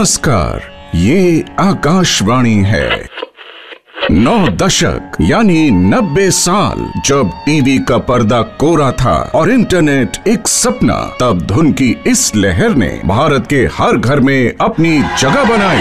नमस्कार, ये आकाशवाणी है। 9 दशक यानी 90 साल जब टीवी का पर्दा कोरा था और इंटरनेट एक सपना, तब धुन की इस लहर ने भारत के हर घर में अपनी जगह बनाई।